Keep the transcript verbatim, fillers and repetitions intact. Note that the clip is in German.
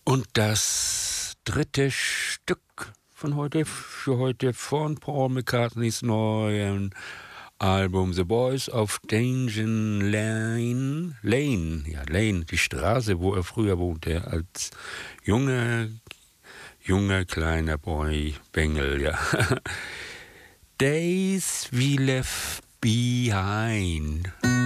Und das dritte Stück von heute, für heute von Paul McCartneys neuen Album The Boys of Danger Lane, Lane, ja Lane, die Straße, wo er früher wohnte, als junger, junger kleiner Boy, Bengel, ja. Days we left behind.